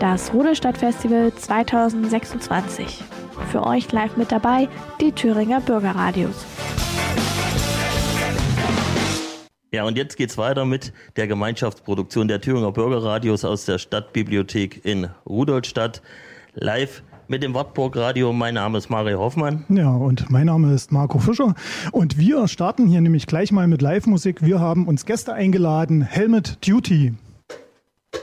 das Rudolstadt-Festival 2026. Für euch live mit dabei die Thüringer Bürgerradios. Ja, und jetzt geht's weiter mit der Gemeinschaftsproduktion der Thüringer Bürgerradios aus der Stadtbibliothek in Rudolstadt. Live mit dem Wartburg Radio. Mein Name ist Mario Hoffmann. Ja, und mein Name ist Marco Fischer. Und wir starten hier nämlich gleich mal mit Live-Musik. Wir haben uns Gäste eingeladen. Helmet Duty.